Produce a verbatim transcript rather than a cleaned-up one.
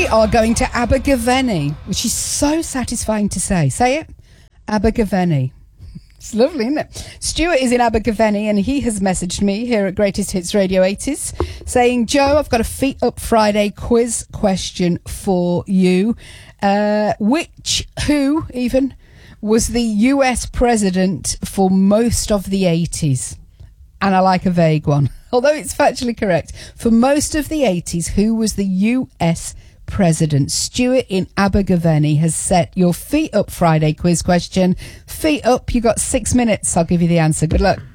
We are going to Abergavenny, which is so satisfying to say. Say it. Abergavenny. It's lovely, isn't it? Stuart is in Abergavenny and he has messaged me here at Greatest Hits Radio eighties saying, Joe, I've got a Feet Up Friday quiz question for you. Uh, which, who even, was the U S president for most of the eighties? And I like a vague one, although it's factually correct. For most of the eighties, who was the U S president? Stuart in Abergavenny has set your Feet Up Friday quiz question. Feet up, you got six minutes. I'll give you the answer. Good luck.